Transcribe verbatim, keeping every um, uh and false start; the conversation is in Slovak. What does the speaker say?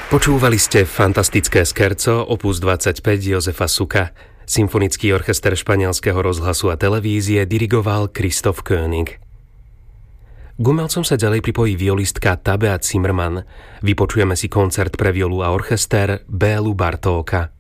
Počúvali ste fantastické skerco opus dvadsaťpäť Jozefa Suka. Symfonický orchester španielského rozhlasu a televízie dirigoval Christoph König. K umelcom sa ďalej pripojí violistka Tabea Zimmermann. Vypočujeme si koncert pre violu a orchester Bélu Bartóka.